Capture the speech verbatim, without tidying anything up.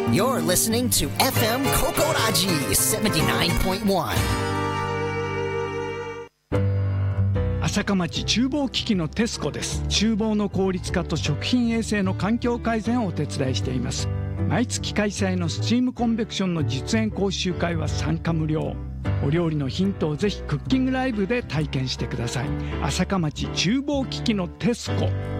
You're listening to エフエム Kokoraji seventy-nine point one. 朝霞町厨房機器のテスコです。厨房の効率化と食品衛生の環境改善をお手伝いしています。毎月開催のスチームコンベクションの実演講習会は参加無料。お料理のヒントをぜひクッキングライブで体験してください。朝霞町厨房機器のテスコ。